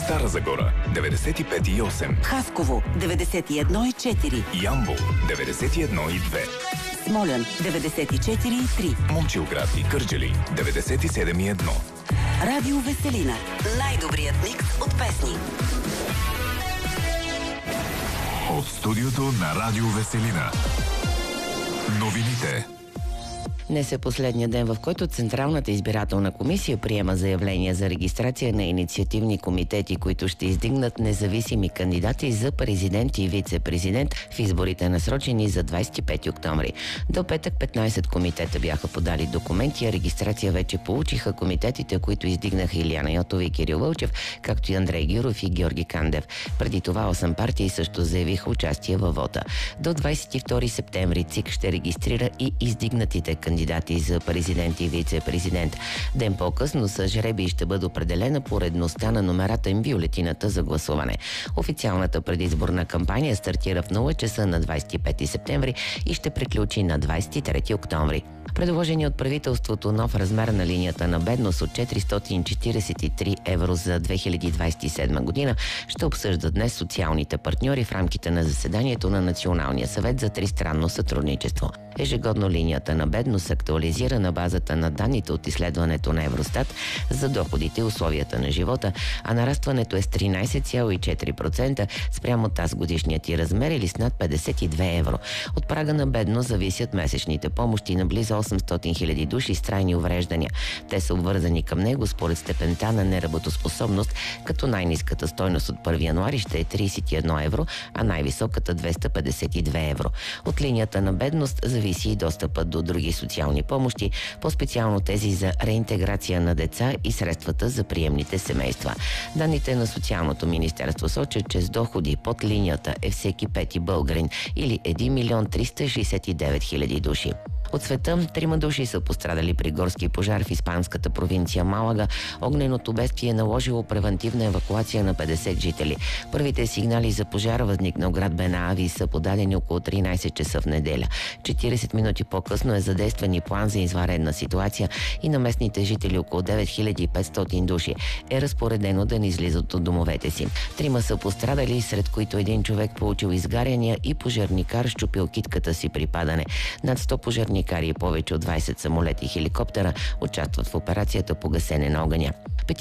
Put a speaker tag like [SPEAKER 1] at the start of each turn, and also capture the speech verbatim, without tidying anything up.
[SPEAKER 1] Стара Загора деветдесет и пет и осем,
[SPEAKER 2] Хасково деветдесет и едно и четири,
[SPEAKER 1] Ямбол деветдесет и едно и две,
[SPEAKER 2] Смолян деветдесет и четири и три,
[SPEAKER 1] Момчилград и Кърджали деветдесет и седем и едно.
[SPEAKER 2] Радио Веселина. Най-добрият микс от песни.
[SPEAKER 1] От студиото на Радио Веселина. Новините.
[SPEAKER 3] Днес е последния ден, в който Централната избирателна комисия приема заявления за регистрация на инициативни комитети, които ще издигнат независими кандидати за президент и вице-президент в изборите, насрочени за двадесет и пети октомври. До петък петнадесет комитета бяха подали документи, а регистрация вече получиха комитетите, които издигнаха Илияна Йотова и Кирил Вълчев, както и Андрей Гюров и Георги Кандев. Преди това осем партии също заявиха участие във вота. До двадесет и втори септември ЦИК ще регистрира и издигнатите кандидати за президент и вице-президент. Ден по-късно с жребий ще бъде определена поредността на номерата им бюлетината за гласуване. Официалната предизборна кампания стартира в нула часа на двадесет и пети септември и ще приключи на двадесет и трети октомври. Предложение от правителството нов размер на линията на бедност от четиристотин четиридесет и три евро за две хиляди двадесет и седма година ще обсъждат днес социалните партньори в рамките на заседанието на Националния съвет за тристранно сътрудничество. Ежегодно линията на бедност се актуализира на базата на данните от изследването на Евростат за доходите и условията на живота, а нарастването е с тринадесет цяло и четири процента спрямо тази годишният и размер или с над петдесет и две евро. От прага на бедност зависят месечните помощи на близо осемстотин хиляди души с трайни увреждания. Те са обвързани към него според степента на неработоспособност, като най-ниската стойност от първи януари ще е тридесет и едно евро, а най-високата двеста петдесет и две евро. От линията на бедност зависи и достъпът до други социални помощи, по-специално тези за реинтеграция на деца и средствата за приемните семейства. Данните на Социалното министерство сочат, че с доходи под линията е всеки пети българин или един милион триста шестдесет и девет хиляди души. От света трима души са пострадали при горски пожар в испанската провинция Малага. Огненото бедствие е наложило превантивна евакуация на петдесет жители. Първите сигнали за пожара, възникнал град Бенаави, са подадени около тринадесет часа в неделя. четиридесет минути по-късно е задействан и план за извънредна ситуация и на местните жители, около девет хиляди и петстотин души, е разпоредено да не излизат от домовете си. Трима са пострадали, сред които един човек получил изгаряния и пожарникар счупил китката си при падане. Над сто пожарникари и повече от двадесет самолети и хеликоптера участват в операцията по гасене на огъня.